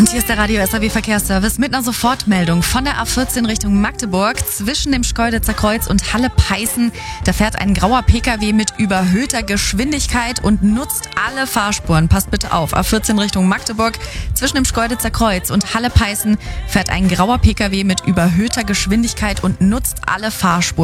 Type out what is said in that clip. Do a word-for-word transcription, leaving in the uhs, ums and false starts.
Und hier ist der Radio S R W Verkehrsservice mit einer Sofortmeldung von der A vierzehn Richtung Magdeburg zwischen dem Schkeuditzer Kreuz und Halle-Peißen. Da fährt ein grauer Pkw mit überhöhter Geschwindigkeit und nutzt alle Fahrspuren. Passt bitte auf, A vierzehn Richtung Magdeburg zwischen dem Schkeuditzer Kreuz und Halle-Peißen fährt ein grauer Pkw mit überhöhter Geschwindigkeit und nutzt alle Fahrspuren.